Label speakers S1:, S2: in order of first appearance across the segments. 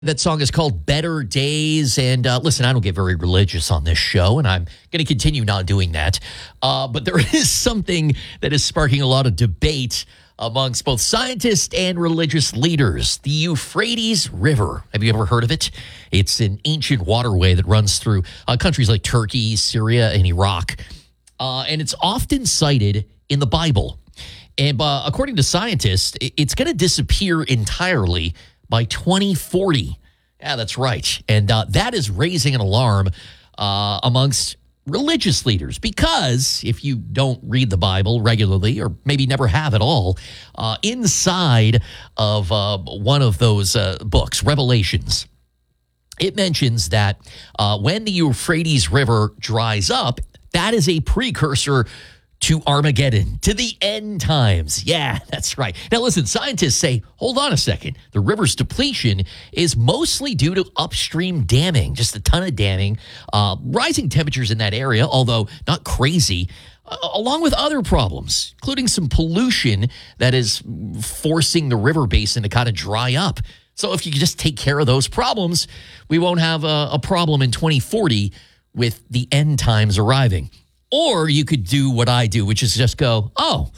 S1: That song is called Better Days. And listen, I don't get very religious on this show, and I'm going to continue not doing that. But there is something that is sparking a lot of debate amongst both scientists and religious leaders. The Euphrates River. Have you ever heard of it? It's an ancient waterway that runs through countries like Turkey, Syria, and Iraq. And it's often cited in the Bible. And according to scientists, it's going to disappear entirely by 2040. Yeah, that's right. And that is raising an alarm amongst religious leaders, because if you don't read the Bible regularly, or maybe never have at all, inside of one of those books, Revelations, it mentions that when the Euphrates River dries up, that is a precursor to Armageddon, to the end times. Yeah, that's right. Now, listen, scientists say, hold on a second. The river's depletion is mostly due to upstream damming, just a ton of damming, rising temperatures in that area, although not crazy, along with other problems, including some pollution that is forcing the river basin to kind of dry up. So if you could just take care of those problems, we won't have a problem in 2040 with the end times arriving. Or you could do what I do, which is just go,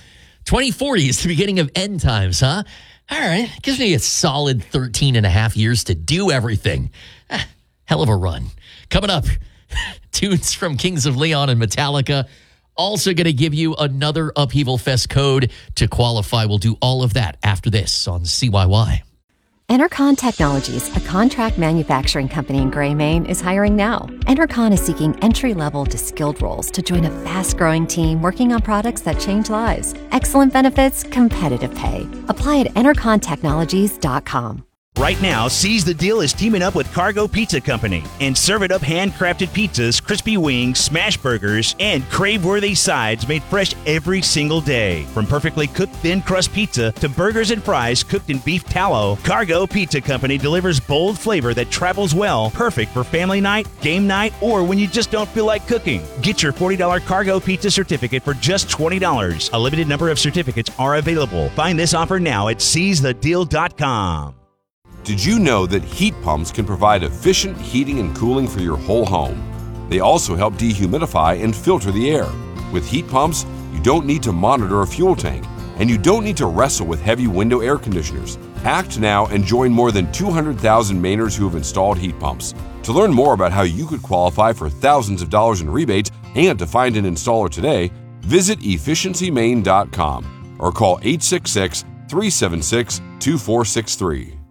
S1: 2040 is the beginning of end times, huh? All right, gives me a solid 13 and a half years to do everything. Hell of a run. Coming up, tunes from Kings of Leon and Metallica. Also going to give you another Upheaval Fest code to qualify. We'll do all of that after this on CYY.
S2: Enercon Technologies, a contract manufacturing company in Gray, Maine, is hiring now. Enercon is seeking entry-level to skilled roles to join a fast-growing team working on products that change lives. Excellent benefits, competitive pay. Apply at EnerconTechnologies.com.
S3: Right now, Seize the Deal is teaming up with Cargo Pizza Company and serve it up handcrafted pizzas, crispy wings, smash burgers, and crave-worthy sides made fresh every single day. From perfectly cooked thin crust pizza to burgers and fries cooked in beef tallow, Cargo Pizza Company delivers bold flavor that travels well, perfect for family night, game night, or when you just don't feel like cooking. Get your $40 Cargo Pizza certificate for just $20. A limited number of certificates are available. Find this offer now at seizethedeal.com.
S4: Did you know that heat pumps can provide efficient heating and cooling for your whole home? They also help dehumidify and filter the air. With heat pumps, you don't need to monitor a fuel tank, and you don't need to wrestle with heavy window air conditioners. Act now and join more than 200,000 Mainers who have installed heat pumps. To learn more about how you could qualify for thousands of dollars in rebates and to find an installer today, visit efficiencymain.com or call 866-376-2463.